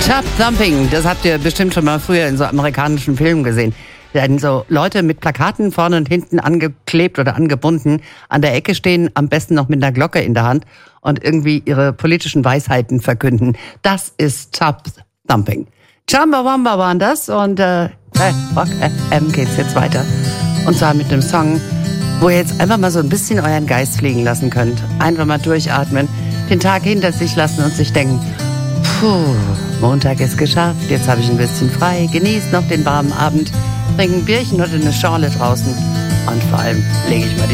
Tub Thumping, das habt ihr bestimmt schon mal früher in so amerikanischen Filmen gesehen. Wenn so Leute mit Plakaten vorne und hinten angeklebt oder angebunden an der Ecke stehen, am besten noch mit einer Glocke in der Hand und irgendwie ihre politischen Weisheiten verkünden. Das ist Tub Thumping. Chumbawamba waren das und Rock FM geht's jetzt weiter. Und zwar mit einem Song, wo ihr jetzt einfach mal so ein bisschen euren Geist fliegen lassen könnt. Einfach mal durchatmen, den Tag hinter sich lassen und sich denken, puh, Montag ist geschafft, jetzt habe ich ein bisschen frei, genießt noch den warmen Abend, trinke ein Bierchen oder eine Schorle draußen und vor allem lege ich mal die